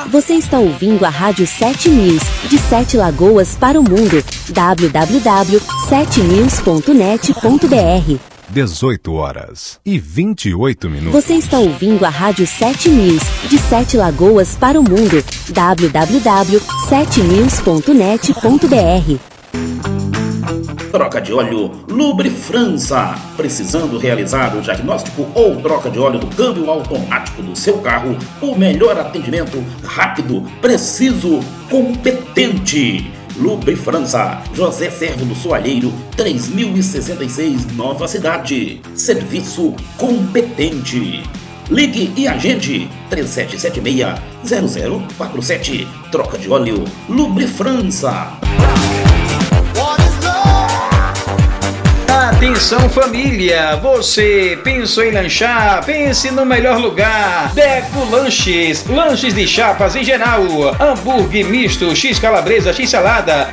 Você está ouvindo a Rádio 7 News, de 7 Lagoas para o mundo. www.7news.net.br 18h28. Você está ouvindo a Rádio 7 News, de 7 Lagoas para o mundo. www.7news.net.br Troca de óleo Lubrifrança. Precisando realizar o diagnóstico ou troca de óleo do câmbio automático do seu carro? O melhor atendimento, rápido, preciso, competente. Lubrifrança, José Servo do Soalheiro, 3066, Nova Cidade. Serviço competente. Ligue e agende 3776-0047. Troca de óleo Lubrifrança. Atenção família, você pensou em lanchar? Pense no melhor lugar. Deco Lanches, lanches de chapas em geral, hambúrguer misto, x calabresa, x salada,